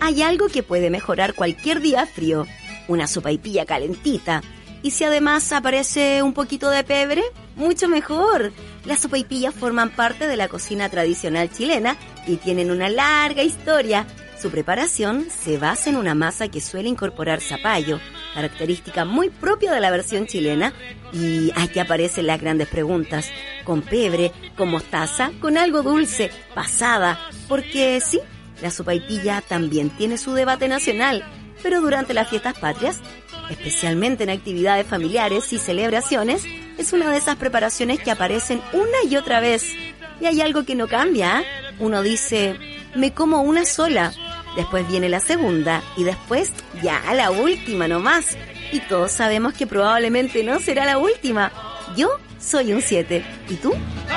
hay algo que puede mejorar cualquier día frío: una sopaipilla calentita. Y si además aparece un poquito de pebre, mucho mejor. Las sopaipillas forman parte de la cocina tradicional chilena y tienen una larga historia. Su preparación se basa en una masa que suele incorporar zapallo, característica muy propia de la versión chilena. Y aquí aparecen las grandes preguntas: ¿con pebre, con mostaza, con algo dulce, pasada? Porque sí, la sopaipilla también tiene su debate nacional, pero durante las fiestas patrias, especialmente en actividades familiares y celebraciones, es una de esas preparaciones que aparecen una y otra vez. Y hay algo que no cambia, ¿eh? Uno dice, me como una sola, después viene la segunda y después ya la última nomás. Y todos sabemos que probablemente no será la última. Yo soy un 7. ¿Y tú?